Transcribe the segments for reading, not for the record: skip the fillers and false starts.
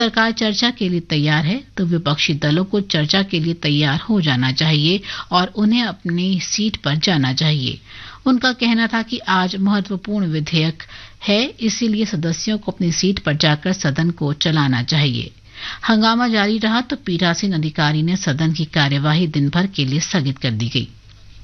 सरकार चर्चा के लिए तैयार है तो विपक्षी दलों को चर्चा के लिए तैयार हो जाना चाहिए और उन्हें अपनी सीट पर जाना चाहिए। उनका कहना था कि आज महत्वपूर्ण विधेयक है, इसीलिए सदस्यों को अपनी सीट पर जाकर सदन को चलाना चाहिए। हंगामा जारी रहा तो पीठासीन अधिकारी ने सदन की कार्यवाही दिन भर के लिए स्थगित कर दी गई।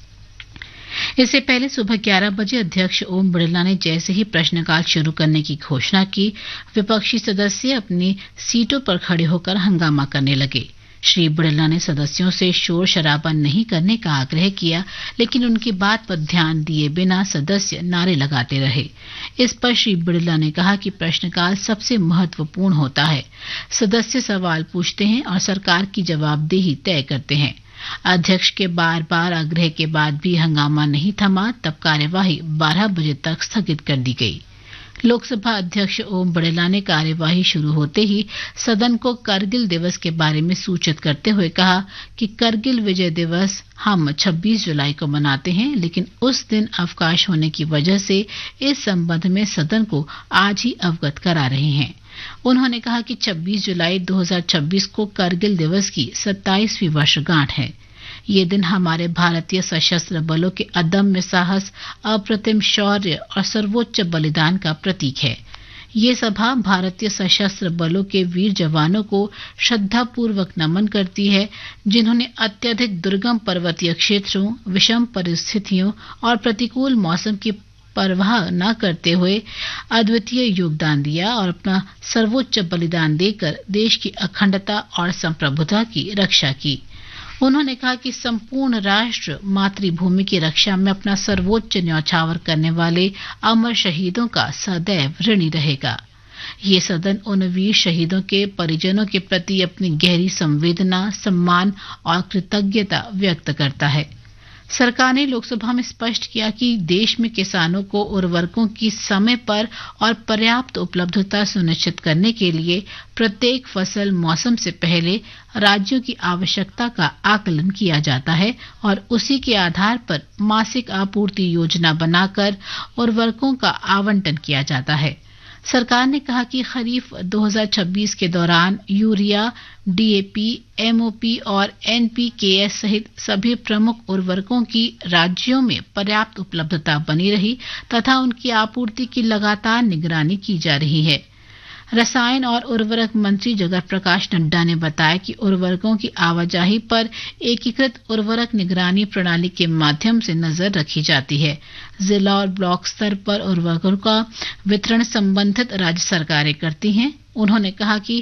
इससे पहले सुबह 11 बजे अध्यक्ष ओम बिरला ने जैसे ही प्रश्नकाल शुरू करने की घोषणा की, विपक्षी सदस्य अपनी सीटों पर खड़े होकर हंगामा करने लगे। श्री बिरला ने सदस्यों से शोर शराबा नहीं करने का आग्रह किया, लेकिन उनकी बात पर ध्यान दिए बिना सदस्य नारे लगाते रहे। इस पर श्री बिरला ने कहा कि प्रश्नकाल सबसे महत्वपूर्ण होता है। सदस्य सवाल पूछते हैं और सरकार की जवाबदेही तय करते हैं। अध्यक्ष के बार बार आग्रह के बाद भी हंगामा नहीं थमा, तब कार्यवाही 12 बजे तक स्थगित कर दी गई। लोकसभा अध्यक्ष ओम बिरला ने कार्यवाही शुरू होते ही सदन को करगिल दिवस के बारे में सूचित करते हुए कहा कि करगिल विजय दिवस हम 26 जुलाई को मनाते हैं, लेकिन उस दिन अवकाश होने की वजह से इस संबंध में सदन को आज ही अवगत करा रहे हैं। उन्होंने कहा कि 26 जुलाई 2026 को करगिल दिवस की 27वीं वर्षगांठ है। ये दिन हमारे भारतीय सशस्त्र बलों के अदम्य साहस, अप्रतिम शौर्य और सर्वोच्च बलिदान का प्रतीक है। ये सभा भारतीय सशस्त्र बलों के वीर जवानों को श्रद्धापूर्वक नमन करती है, जिन्होंने अत्यधिक दुर्गम पर्वतीय क्षेत्रों, विषम परिस्थितियों और प्रतिकूल मौसम की परवाह न करते हुए अद्वितीय योगदान दिया और अपना सर्वोच्च बलिदान देकर देश की अखंडता और संप्रभुता की रक्षा की। उन्होंने कहा कि संपूर्ण राष्ट्र मातृभूमि की रक्षा में अपना सर्वोच्च न्यौछावर करने वाले अमर शहीदों का सदैव ऋणी रहेगा। ये सदन उन वीर शहीदों के परिजनों के प्रति अपनी गहरी संवेदना, सम्मान और कृतज्ञता व्यक्त करता है। सरकार ने लोकसभा में स्पष्ट किया कि देश में किसानों को उर्वरकों की समय पर और पर्याप्त उपलब्धता सुनिश्चित करने के लिए प्रत्येक फसल मौसम से पहले राज्यों की आवश्यकता का आकलन किया जाता है और उसी के आधार पर मासिक आपूर्ति योजना बनाकर उर्वरकों का आवंटन किया जाता है। सरकार ने कहा कि खरीफ 2026 के दौरान यूरिया, डीएपी, एमओपी और एनपीकेएस सहित सभी प्रमुख उर्वरकों की राज्यों में पर्याप्त उपलब्धता बनी रही तथा उनकी आपूर्ति की लगातार निगरानी की जा रही है। रसायन और उर्वरक मंत्री जगत प्रकाश नड्डा ने बताया कि उर्वरकों की आवाजाही पर एकीकृत उर्वरक निगरानी प्रणाली के माध्यम से नजर रखी जाती है। जिला और ब्लॉक स्तर पर उर्वरकों का वितरण संबंधित राज्य सरकारें करती हैं। उन्होंने कहा कि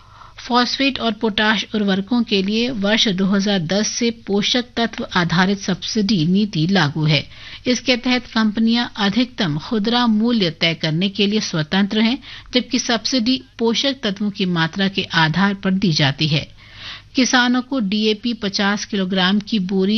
फॉस्फेट और पोटाश उर्वरकों के लिए वर्ष 2010 से पोषक तत्व आधारित सब्सिडी नीति लागू है। इसके तहत कंपनियां अधिकतम खुदरा मूल्य तय करने के लिए स्वतंत्र हैं, जबकि सब्सिडी पोषक तत्वों की मात्रा के आधार पर दी जाती है। किसानों को डीएपी 50 किलोग्राम की बोरी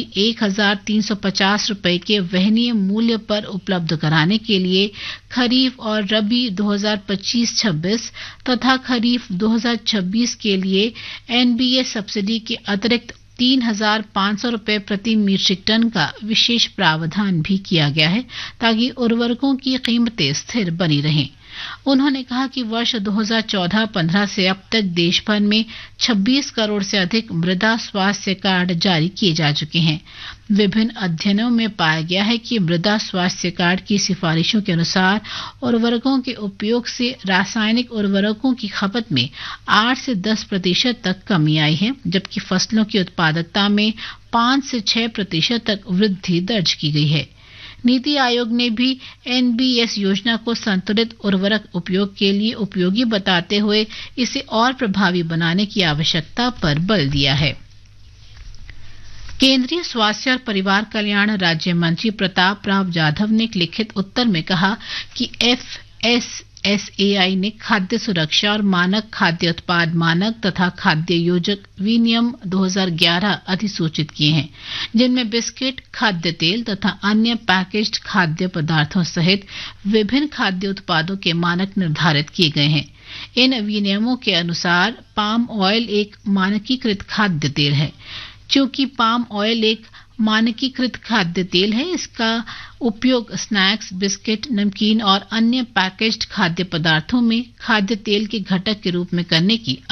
1,350 रुपए के वहनीय मूल्य पर उपलब्ध कराने के लिए खरीफ और रबी 2025-26 तथा खरीफ 2026 के लिए एनबीए सब्सिडी के अतिरिक्त 3,500 रुपए प्रति मीट्रिक टन का विशेष प्रावधान भी किया गया है, ताकि उर्वरकों की कीमतें स्थिर बनी रहें। उन्होंने कहा कि वर्ष 2014-15 से अब तक देश भर में 26 करोड़ से अधिक मृदा स्वास्थ्य कार्ड जारी किए जा चुके हैं। विभिन्न अध्ययनों में पाया गया है कि मृदा स्वास्थ्य कार्ड की सिफारिशों के अनुसार उर्वरकों के उपयोग से रासायनिक उर्वरकों की खपत में 8 से 10% तक कमी आई है, जबकि फसलों की उत्पादकता में 5 से 6% तक वृद्धि दर्ज की गई है। नीति आयोग ने भी एनबीएस योजना को संतुलित उर्वरक उपयोग के लिए उपयोगी बताते हुए इसे और प्रभावी बनाने की आवश्यकता पर बल दिया है। केंद्रीय स्वास्थ्य और परिवार कल्याण राज्य मंत्री प्रताप राव जाधव ने एक लिखित उत्तर में कहा कि एफएसएसएआई ने खाद्य सुरक्षा और मानक खाद्य उत्पाद मानक तथा खाद्य योजक विनियम 2011 अधिसूचित किए हैं, जिनमें बिस्किट, खाद्य तेल तथा अन्य पैकेज्ड खाद्य पदार्थों सहित विभिन्न खाद्य उत्पादों के मानक निर्धारित किए गए हैं। इन विनियमों के अनुसार पाम ऑयल एक मानकीकृत खाद्य तेल है। चूंकि पाम ऑयल एक मानकीकृत खाद्य तेल है। इसका उपयोग स्नैक्स, बिस्किट, नमकीन और अन्य पैकेज्ड खाद्य पदार्थों में खाद्य तेल के घटक के रूप में करने की